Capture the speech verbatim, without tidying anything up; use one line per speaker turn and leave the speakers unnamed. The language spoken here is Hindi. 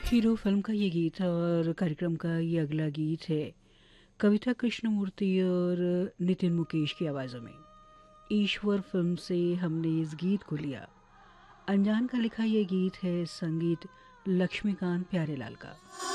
हीरो फिल्म का ये गीत है और कार्यक्रम का ये अगला गीत है कविता कृष्णमूर्ति और नितिन मुकेश की आवाज़ों में। ईश्वर फिल्म से हमने इस गीत को लिया। अनजान का लिखा ये गीत है, संगीत लक्ष्मीकांत प्यारेलाल का।